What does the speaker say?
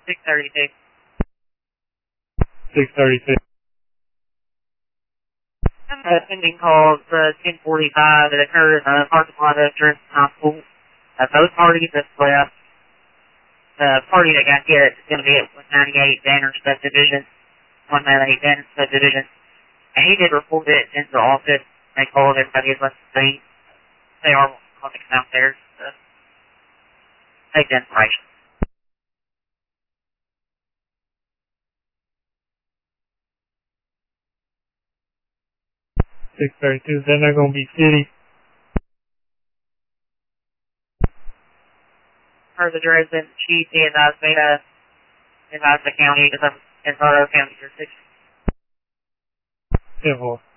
632. 632. Pending calls 1045 that occurred in the parking lot of Trinity High School. Both parties have left. The party that got hit is going to be at 198 Danner Subdivision. 198 Danner Subdivision. And he did report it into the office. They called everybody has left the scene. They are walking out there to take the information. 632. They're not going to be city. Heard the resident chief, he advised me to advise the county because I'm in Colorado County jurisdiction. 10-4.